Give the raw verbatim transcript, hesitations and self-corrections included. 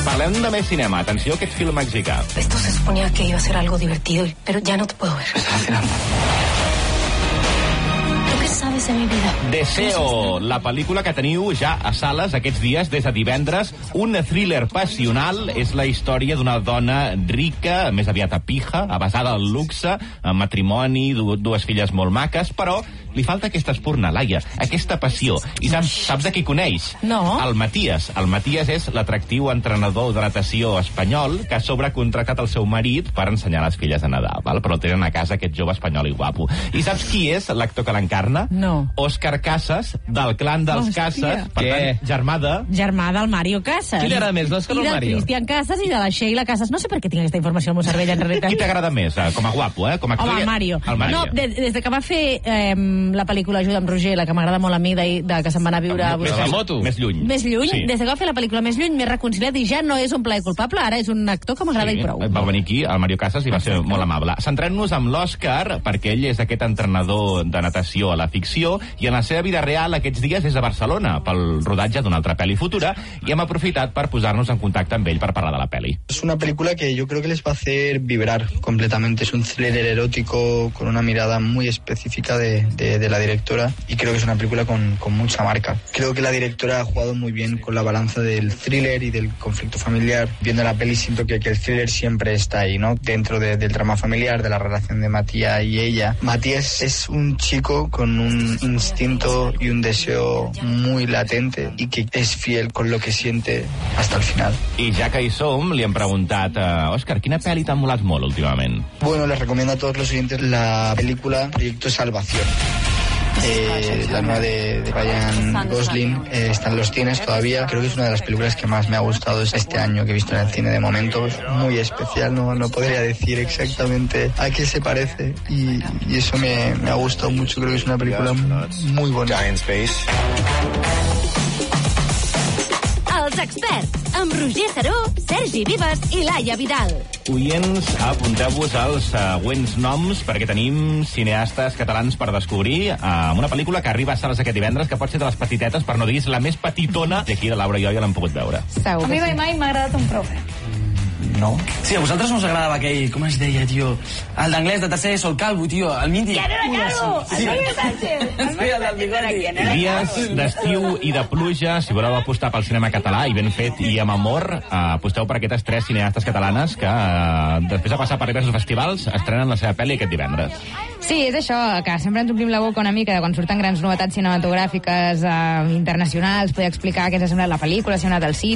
Parlem de més cinema. Atenció, aquest film mexicà. Esto se suponía que iba a ser algo divertido, pero ya no te puedo ver. ¿Tú qué sabes de mi vida? Deseo, la pel·lícula que teniu ja a sales aquests dies des de divendres. Un thriller passional. És la història d'una dona rica, més aviat a pija, basada al luxe, en matrimoni, dues filles molt maques, però li falta aquesta espurna, Laia, aquesta passió. I saps, saps de qui coneix? No. El Matías. El Matías és l'atractiu entrenador de natació espanyol que ha sobrecontractat el seu marit per ensenyar les filles a nedar, val? Però el tenen a casa aquest jove espanyol i guapo. I saps qui és l'actor que l'encarna? No. Òscar Casas, del clan dels Hòstia. Casas. Per Què? tant, germà de... Germà del Mario Casas. Qui li agrada més, l'Òscar o el I del Mario? Cristian Casas i de la Sheila Casas. No sé per què tinc aquesta informació al meu cervell, en realitat. Qui t'agrada més? eh, Com a guapo, eh? Com a actor, Home, el Mario. El Mario. No, de, des de que va fer eh, la pel·lícula Ajuda amb Roger, la que m'agrada molt a mi, de, de que se'n va anar a viure a Més- la Brussel·les. moto. Més lluny. Més lluny, Sí. des de que va fer la pel·lícula Més lluny, m'he reconciliat i ja no és un plaer culpable, ara és un actor que m'agrada i prou. Va venir aquí, el Mario Casas, i va ser molt amable. Centrem-nos amb l'Òscar, perquè ell és aquest entrenador de natació a la ficció, i en la seva vida real aquests dies és a Barcelona, pel rodatge d'una altra pel·li futura, i hem aprofitat per posar-nos en contacte amb ell per parlar de la pel·li. Es una película que yo creo que les va a hacer vibrar completamente. Es un thriller erótico con una mirada muy específica de, de, de la directora, y creo que es una película con, con mucha marca. Creo que la directora ha jugado muy bien con la balanza del thriller y del conflicto familiar. Viendo la peli siento que, que el thriller siempre está ahí, ¿no? Dentro de, del drama familiar, de la relación de Matías y ella. Matías es un chico con un instinto y un deseo muy latente y que es fiel con lo que siente hasta el final. I ja que hi som, li hem preguntat, uh, Òscar, quina pel·li t'ha molat molt últimament? Bueno, les recomiendo a todos los oyentes la película Proyecto Salvación. Eh, la nueva de, de Ryan Gosling, eh, está en los cines todavía. Creo que es una de las películas que más me ha gustado este año que he visto en el cine de momento. Es muy especial, no, no podría decir exactamente a qué se parece, y, y eso me, me ha gustado mucho. Creo que es una película muy bonita. Els experts, amb Roger Saró, Sergi Vives i Laia Vidal. Oients, apunteu-vos als següents noms, perquè tenim cineastes catalans per descobrir, amb una pel·lícula que arriba a sales aquest divendres, que pot ser de les petitetes, per no dir la més petitona, i aquí la Laura i jo ja l'hem pogut veure. Segur A mi que mai sí. mai m'ha agradat un profe. No. Sí, a vosaltres no us agradava aquell, com es deia, tio? El d'anglès de tercer, Sol Calvo, tio, el mític. ¿Quién era Calvo? Sí. Antonio Sánchez. Sí, el del bigoti. ¿Quién era Dies d'estiu i de pluja, si voleu apostar pel cinema català, i ben fet i amb amor, eh, aposteu per aquestes tres cineastes catalanes que, eh, després de passar per diversos festivals, estrenen la seva pel·li aquest divendres. Sí, és això, que sempre ens omplim la boca una mica de quan surten grans novetats cinematogràfiques eh, internacionals, poder explicar què ens ha semblat la pel·lícula, si ha anat al cine,